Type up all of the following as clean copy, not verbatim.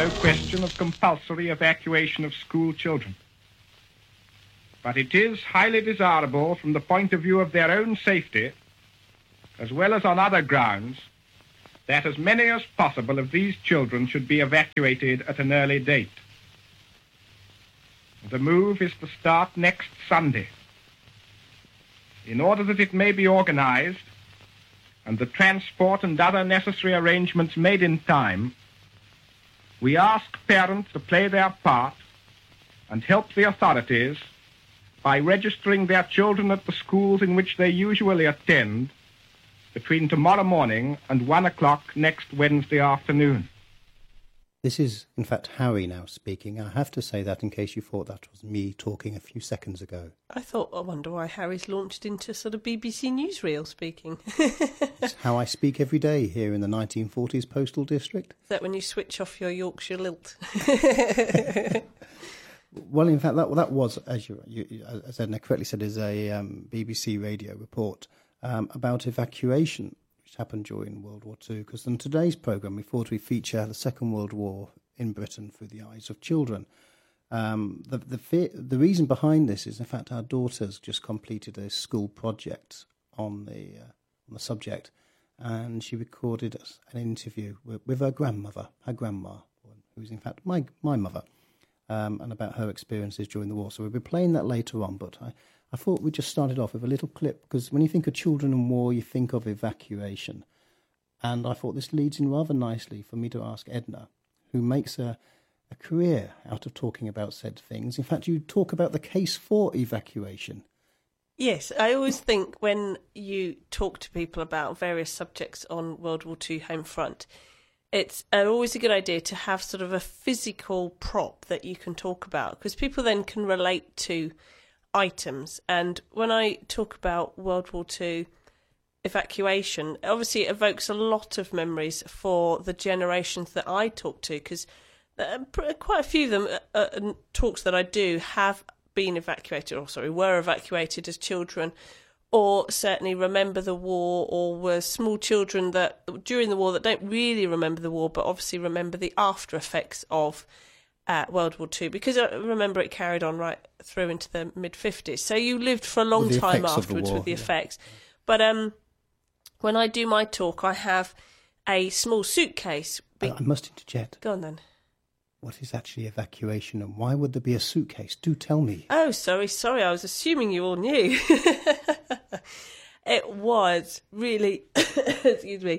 no question of compulsory evacuation of school children. But it is highly desirable from the point of view of their own safety, as well as on other grounds, that as many as possible of these children should be evacuated at an early date. The move is to start next Sunday. In order that it may be organized and the transport and other necessary arrangements made in time, we ask parents to play their part and help the authorities by registering their children at the schools in which they usually attend between tomorrow morning and 1 o'clock next Wednesday afternoon. This is, in fact, Harry now speaking. I have to say that in case you thought that was me talking a few seconds ago. I wonder why Harry's launched into sort of BBC newsreel speaking. It's how I speak every day here in the 1940s Postal District. Is that when you switch off your Yorkshire lilt? Well, in fact, that was, as Edna correctly said, is a BBC radio report about evacuation, which happened during World War II. Because in today's programme, we thought we'd feature the Second World War in Britain through the eyes of children. The reason behind this is, in fact, our daughter's just completed a school project on the subject, and she recorded an interview with her grandmother, who's in fact my mother. And about her experiences during the war. So we'll be playing that later on, but I thought we just started off with a little clip, because when you think of children and war, you think of evacuation. And I thought this leads in rather nicely for me to ask Edna, who makes a career out of talking about said things. In fact, you talk about the case for evacuation. Yes, I always think when you talk to people about various subjects on World War II home front, it's always a good idea to have sort of a physical prop that you can talk about, because people then can relate to items. And when I talk about World War II evacuation, obviously it evokes a lot of memories for the generations that I talk to, because quite a few of them, talks that I do, have been evacuated, were evacuated as children, or certainly remember the war, or were small children that during the war that don't really remember the war, but obviously remember the after effects of World War II, because I remember it carried on right through into the mid-50s. So you lived for a long time afterwards with the effects. But when I do my talk, I have a small suitcase. I must interject. Go on then. What is actually evacuation, and why would there be a suitcase? Do tell me. Oh, sorry, I was assuming you all knew. It was really, excuse me,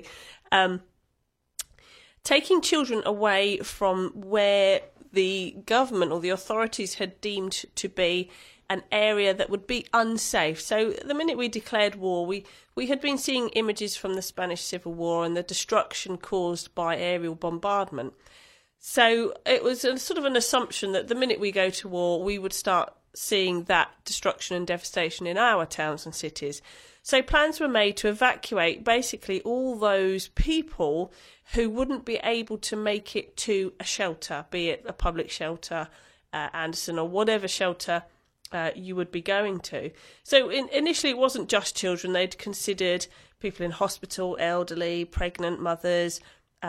taking children away from where the government or the authorities had deemed to be an area that would be unsafe. So the minute we declared war, we had been seeing images from the Spanish Civil War and the destruction caused by aerial bombardment. So it was a sort of an assumption that the minute we go to war, we would start seeing that destruction and devastation in our towns and cities. So plans were made to evacuate basically all those people who wouldn't be able to make it to a shelter, be it a public shelter, Anderson, or whatever shelter you would be going to. So initially it wasn't just children. They'd considered people in hospital, elderly, pregnant mothers,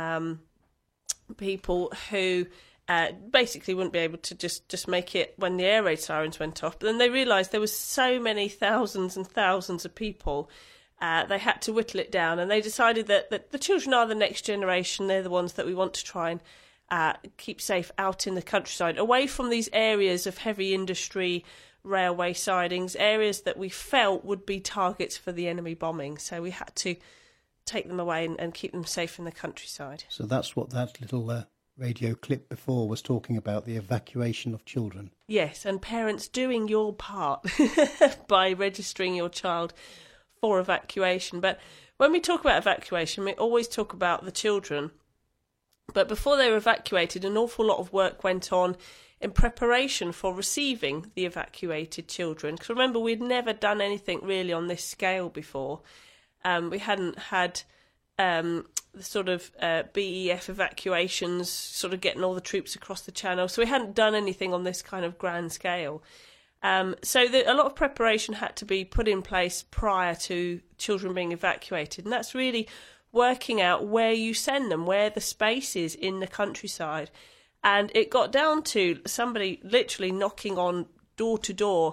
people who basically wouldn't be able to just make it when the air raid sirens went off. But then they realised there was so many thousands and thousands of people, they had to whittle it down, and they decided that the children are the next generation. They're the ones that we want to try and keep safe out in the countryside, away from these areas of heavy industry, railway sidings, areas that we felt would be targets for the enemy bombing. So we had to take them away and keep them safe in the countryside. So that's what that little radio clip before was talking about, the evacuation of children. Yes, and parents doing your part by registering your child for evacuation. But when we talk about evacuation, we always talk about the children. But before they were evacuated, an awful lot of work went on in preparation for receiving the evacuated children. Because remember, we'd never done anything really on this scale before. We hadn't had the sort of BEF evacuations, sort of getting all the troops across the channel. So we hadn't done anything on this kind of grand scale. So a lot of preparation had to be put in place prior to children being evacuated. And that's really working out where you send them, where the space is in the countryside. And it got down to somebody literally knocking on door to door,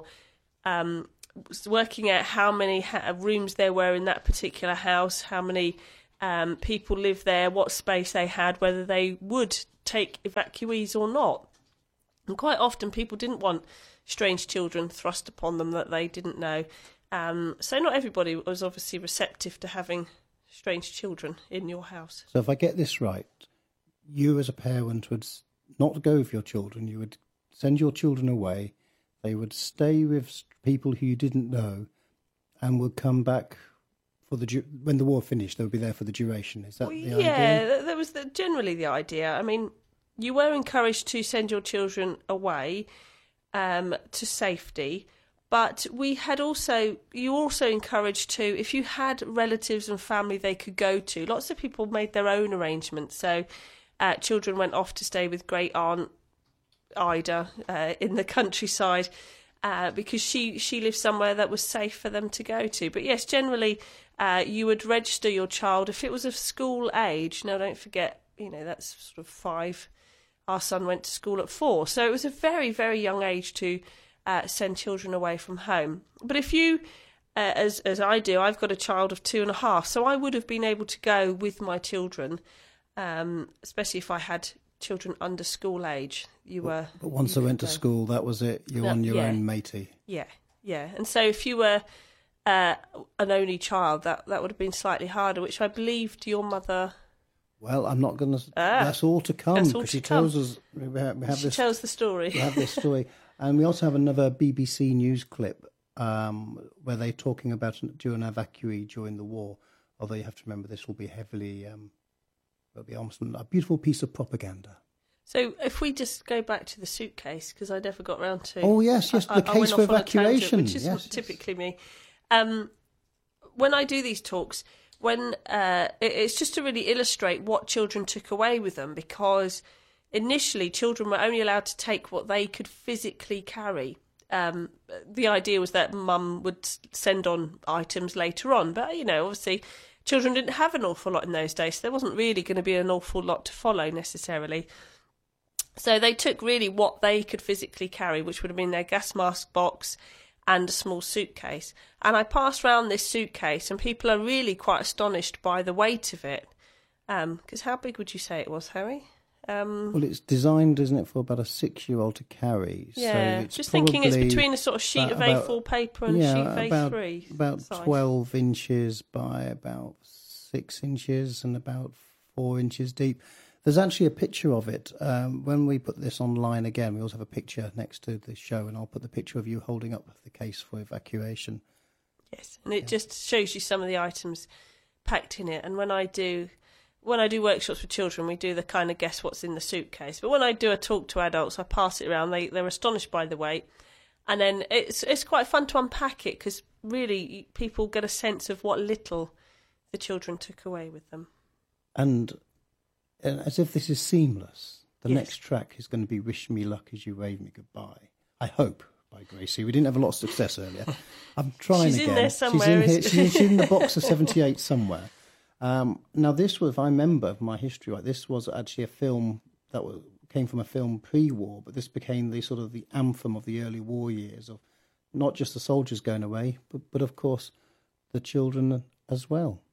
working out how many rooms there were in that particular house, how many people lived there, what space they had, whether they would take evacuees or not. And quite often people didn't want strange children thrust upon them that they didn't know. So not everybody was obviously receptive to having strange children in your house. So if I get this right, you as a parent would not go with your children, you would send your children away, they would stay with people who you didn't know, and would come back for when the war finished. They would be there for the duration. Is that the idea? Yeah, that was generally the idea. I mean, you were encouraged to send your children away to safety, but you also encouraged to, if you had relatives and family they could go to. Lots of people made their own arrangements. So children went off to stay with great aunt Ida in the countryside because she lived somewhere that was safe for them to go to. But yes, generally you would register your child if it was of school age. Now, don't forget, that's sort of 5. Our son went to school at 4. So it was a very, very young age to send children away from home. But if you, as I do, I've got a child of 2.5, so I would have been able to go with my children, especially if I had children under school age. But once I went to school, that was it. You're on your own, matey. Yeah. And so if you were an only child, that would have been slightly harder, which I believed your mother. Well, I'm not going to. That's all to come, because she tells us. She tells the story. We have this story, and we also have another BBC News clip where they're talking about doing an evacuee during the war. Although you have to remember, this will be heavily. It'll be almost a beautiful piece of propaganda. So if we just go back to the suitcase, because I never got round to. Oh yes, the case for evacuation, which is typically me. When I do these talks. It's just to really illustrate what children took away with them, because initially children were only allowed to take what they could physically carry. The idea was that mum would send on items later on, but obviously children didn't have an awful lot in those days, so there wasn't really going to be an awful lot to follow necessarily. So they took really what they could physically carry, which would have been their gas mask box and a small suitcase. And I passed around this suitcase, and people are really quite astonished by the weight of it. Because how big would you say it was, Harry? Well, it's designed, isn't it, for about a 6-year-old to carry. Yeah, so it's just thinking it's between a sort of sheet of A4 paper and a sheet of A3. About size. 12 inches by about 6 inches and about 4 inches deep. There's actually a picture of it. When we put this online again, we also have a picture next to the show, and I'll put the picture of you holding up the case for evacuation. Yes, and it just shows you some of the items packed in it. And when I do workshops with children, we do the kind of guess what's in the suitcase. But when I do a talk to adults, I pass it around. They're astonished by the weight. And then it's quite fun to unpack it, because really people get a sense of what little the children took away with them. And as if this is seamless, the next track is going to be Wish Me Luck As You Wave Me Goodbye. I hope, by Gracie. We didn't have a lot of success earlier. I'm trying She's again. In there somewhere, She's in the box of 78 somewhere. Now, this was, if I remember my history right, this was actually a film that came from a film pre-war, but this became the anthem of the early war years, of not just the soldiers going away, but of course the children as well.